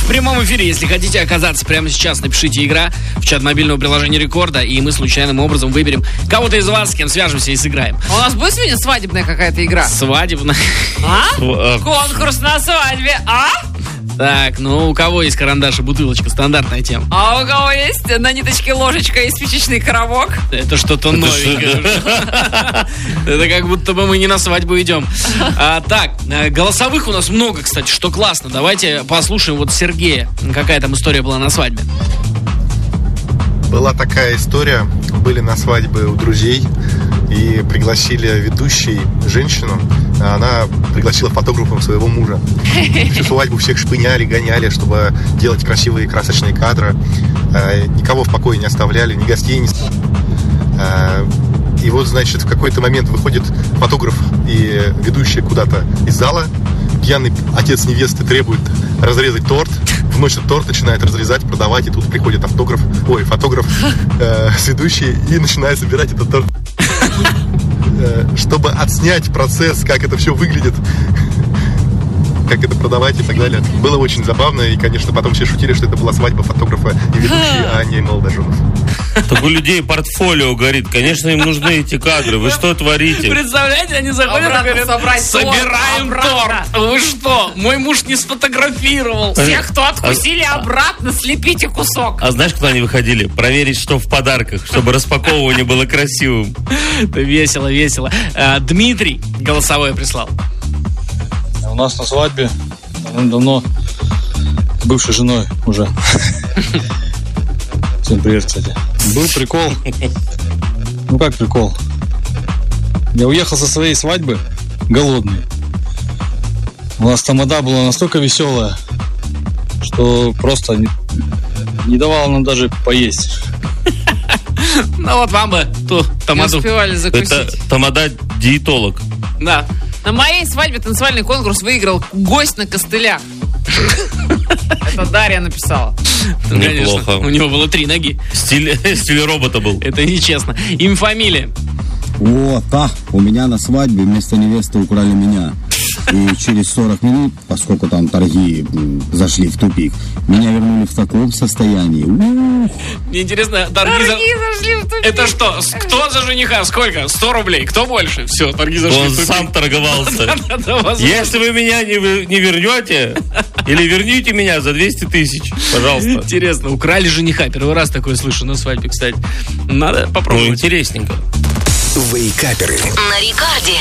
в прямом эфире. Если хотите оказаться прямо сейчас, напишите «Игра» в чат мобильного приложения Рекорда, и мы случайным образом выберем кого-то из вас, с кем свяжемся и сыграем. У нас будет сегодня свадебная какая-то игра? Свадебная. Конкурс на свадьбе, Так, ну у кого есть карандаш и бутылочка? Стандартная тема. А у кого есть на ниточке ложечка и спичечный коробок? Это что-то новенькое. Это как будто бы мы не на свадьбу идем. Так, голосовых у нас много, кстати, что классно. Давайте послушаем вот Сергея. Какая там история была на свадьбе? Была такая история. Были на свадьбе у друзей и пригласили ведущей женщину. Она пригласила фотографом своего мужа. Всю свадьбу всех шпыняли, гоняли, чтобы делать красивые красочные кадры. Никого в покое не оставляли, ни гостей, ни... И вот, значит, в какой-то момент выходит фотограф и ведущая куда-то из зала. Пьяный отец невесты требует разрезать торт. Вносит торт, начинает разрезать, продавать. И тут приходит фотограф с ведущей и начинает собирать этот торт, чтобы отснять процесс, как это все выглядит, как это продавать и так далее. Было очень забавно, и, конечно, потом все шутили, что это была свадьба фотографа и ведущей, а не молодоженов. Так у людей портфолио горит. Конечно, им нужны эти кадры. Вы что творите? Представляете, они заходят и говорят: собираем торт. Вы что? Мой муж не сфотографировал. Всех, кто откусили, обратно слепите кусок. А знаешь, куда они выходили? Проверить, что в подарках, чтобы распаковывание было красивым. Это весело, весело. Дмитрий голосовое прислал. У нас на свадьбе давно бывшей женой уже. Всем привет, кстати. Был прикол. Ну как прикол? Я уехал со своей свадьбы голодный. У нас тамада была настолько веселая, что просто не давала нам даже поесть. Ну вот вам бы ту тамаду. Не успевали закусить. Это тамада-диетолог. Да. На моей свадьбе танцевальный конкурс выиграл гость на костылях. Это Дарья написала. Неплохо. Конечно, у него было 3 ноги. Стиль робота был. Это нечестно. Имя, фамилия. У меня на свадьбе вместо невесты украли меня. И через 40 минут, поскольку там торги зашли в тупик, меня вернули в таком состоянии. Мне интересно, торги зашли в тупик. Это что? Кто за жениха? Сколько? 100 рублей? Кто больше? Все, торги зашли Он в тупик. сам торговался. Да, если вы меня не вернете, или верните меня за 200 тысяч, пожалуйста. Интересно, украли жениха. Первый раз такое слышу на свадьбе, кстати. Надо попробовать. Ну, интересненько. Вейкаперы. На Рекорде.